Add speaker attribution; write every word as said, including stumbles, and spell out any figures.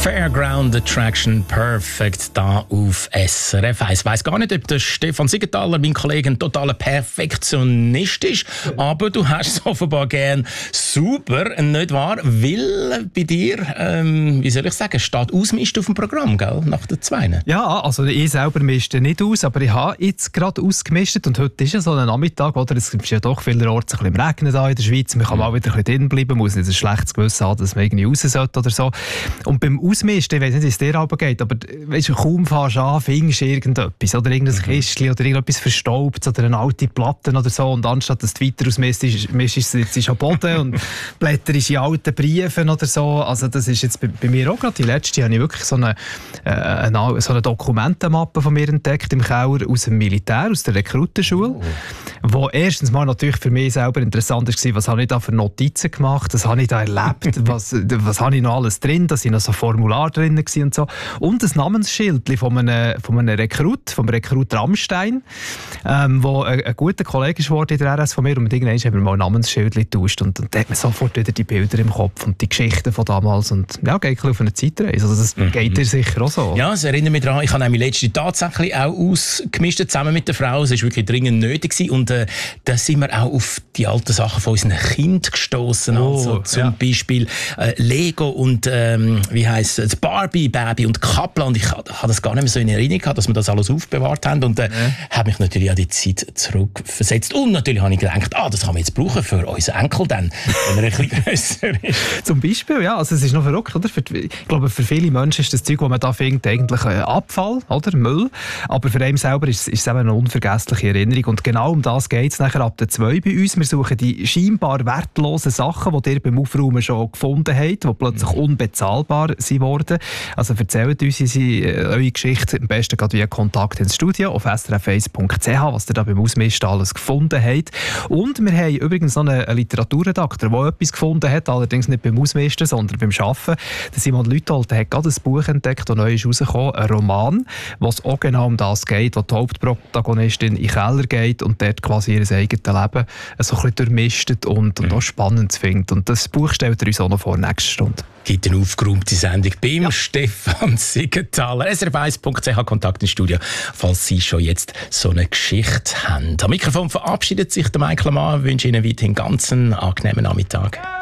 Speaker 1: Fairground Attraction Perfect da auf S R F eins. Ich weiss gar nicht, ob der Stefan Siegenthaler, mein Kollege, ein totaler Perfektionist ist, aber du hast es offenbar gern super, nicht wahr? Weil bei dir, ähm, wie soll ich sagen, steht Ausmisten auf dem Programm, gell? Nach der zweiten.
Speaker 2: Ja, also ich selber mischte nicht aus, aber ich habe jetzt gerade ausgemistet und heute ist ja so ein Nachmittag, oder? Es ist ja doch vielerorts ein bisschen im Regen da in der Schweiz, man kann mal wieder ein bisschen drin bleiben, muss nicht ein schlechtes Gewissen haben, dass man irgendwie raus sollte oder so. Und beim Ausmisten, ich weiss nicht, wie es dir aber geht, aber weißt du, kaum fährst du an, findest du irgendetwas, oder irgendein mhm. Kistchen oder irgendetwas Verstaubtes oder eine alte Platte oder so, und anstatt dass du weiter ausmistest, sitzt du am Boden und blätterst in alten Briefen oder so. Also das ist jetzt bei, bei mir auch gerade. Die letzte habe ich wirklich so eine, äh, eine, so eine Dokumentenmappe von mir entdeckt im Keller aus dem Militär, aus der Rekrutenschule, oh. wo erstens mal natürlich für mich selber interessant war, was habe ich da für Notizen gemacht, was habe ich da erlebt, was, was habe ich noch alles drin, da sind noch so Formular drin und so. Und ein Namensschild von einem, von einem Rekrut, vom Rekrut Rammstein, ähm, wo ein, ein guter Kollege ist geworden in der R S von mir, und mit irgendwann haben wir mal ein Namensschild getauscht, und, und da hat man sofort wieder die Bilder im Kopf und die Geschichten von damals, und ja, geht ein bisschen auf eine Zeitreise. Also das mhm. geht dir sicher auch so.
Speaker 1: Ja, es erinnert mich daran, ich habe nämlich letzte tatsächlich auch ausgemischt, zusammen mit der Frau. Es war wirklich dringend nötig gewesen. Und äh, da sind wir auch auf die alten Sachen von unseren Kindern gestoßen. Oh, also zum ja. Beispiel äh, Lego und ähm, wie heisst es, Barbie, Baby und Kaplan. Und ich hatte das gar nicht mehr so in Erinnerung gehabt, dass wir das alles aufbewahrt haben. Und äh, ja. habe mich natürlich an die Zeit zurückversetzt. Und natürlich habe ich gedacht, ah, das kann man jetzt brauchen für unseren Enkel dann, wenn er ein bisschen grösser ist.
Speaker 2: Zum Beispiel, ja. Also es ist noch verrückt, oder? Für, ich glaube, für viele Menschen ist das Zeug, das man da findet, eigentlich ein Abfall, oder? Müll. Aber für einen selber ist, ist es eben eine unvergessliche Erinnerung. Und genau um das geht es nachher ab der zwei bei uns. Wir suchen die scheinbar wertlosen Sachen, die ihr beim Aufräumen schon gefunden habt, die plötzlich unbezahlbar sind worden. Also erzählt uns eure Geschichte am besten gerade via Kontakt ins Studio auf s r f eins punkt c h, was ihr da beim Ausmisten alles gefunden habt. Und wir haben übrigens noch einen Literaturredakteur, der etwas gefunden hat, allerdings nicht beim Ausmisten, sondern beim Arbeiten. Der Simon Lüthold hat gerade ein Buch entdeckt, das neu ist rausgekommen, ein Roman, was auch genau um das geht, wo die Hauptprotagonistin in den Keller geht und dort quasi ihr eigenes Leben so ein bisschen durchmistet und, und auch spannend findet. Und das Buch stellt er uns auch noch vor nächste Stunde.
Speaker 1: Gibt eine aufgeräumte Sendung beim ja. Stefan Siegenthaler. s r f eins punkt c h, Kontakt ins Studio, falls Sie schon jetzt so eine Geschichte haben. Am Mikrofon verabschiedet sich der Michael Mann. Ich wünsche Ihnen weiterhin einen ganz angenehmen Nachmittag.